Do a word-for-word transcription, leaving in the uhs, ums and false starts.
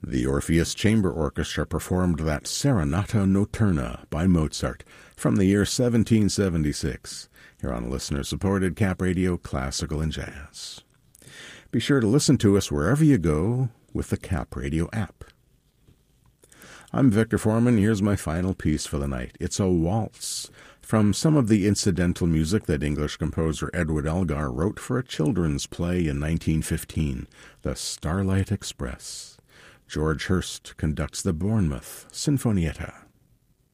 The Orpheus Chamber Orchestra performed that Serenata Notturna by Mozart from the year seventeen seventy-six, here on listener-supported Cap Radio Classical and Jazz. Be sure to listen to us wherever you go with the Cap Radio app. I'm Victor Foreman. Here's my final piece for the night. It's a waltz from some of the incidental music that English composer Edward Elgar wrote for a children's play in nineteen fifteen, The Starlight Express. George Hurst conducts the Bournemouth Sinfonietta.